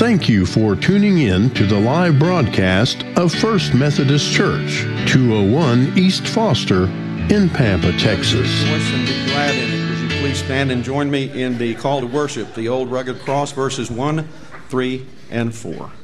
Thank you for tuning in to the live broadcast of First Methodist Church, 201 East Foster in Pampa, Texas. Rejoice and be glad in it. Would you please stand and join me in the call to worship, the old rugged cross, verses 1, 3, and 4.